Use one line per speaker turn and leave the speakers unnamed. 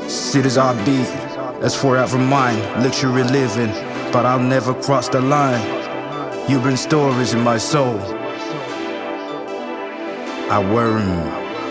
Cities I beat, that's 4 out from mine. Luxury living, but I'll never cross the line. You bring stories in my soul. I worry.